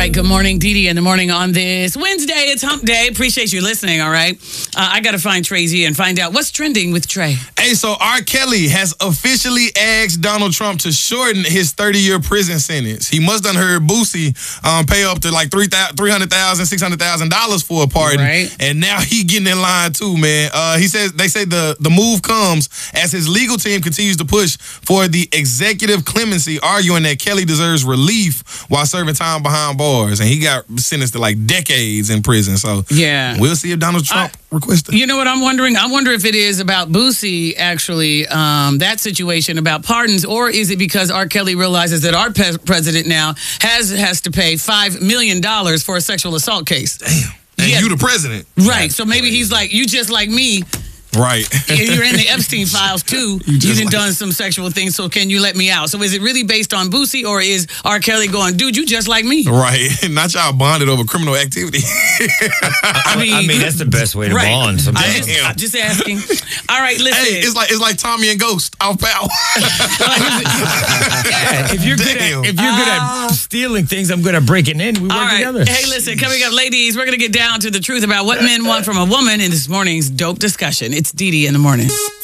right, good morning, Dee Dee in the morning on this Wednesday. It's hump day. Appreciate you listening, all right? I got to find Trey Z and find out what's trending with Trey. Hey, so R. Kelly has officially asked Donald Trump to shorten his 30-year prison sentence. He must have heard Boosie pay up to like $300,000, $600,000 for a pardon. Right. And now he getting in line too, man. They say the move comes as his legal team continues to push for the executive clemency, arguing that Kelly deserves relief while serving time behind bars. And he got sentenced to like decades in prison. So yeah, we'll see if Donald Trump requests it. You know what I'm wondering? I wonder if it is about Boosie, actually, that situation about pardons, or is it because R. Kelly realizes that our president now has to pay $5 million for a sexual assault case. Damn. And you the president. Right. So maybe he's like, you just like me. Right. You're in the Epstein files, too. You've done some sexual things, so can you let me out? So is it really based on Boosie, or is R. Kelly going, dude, you just like me? Right. Not y'all bonded over criminal activity. I mean, that's the best way to bond. I'm just asking. All right, listen. Hey, it's like Tommy and Ghost off Power. Yeah, if you're good at stealing things, I'm good at breaking in. We work together. Hey, listen, coming up, ladies, we're going to get down to the truth about what men want from a woman in this morning's dope discussion. It's Dee Dee in the morning.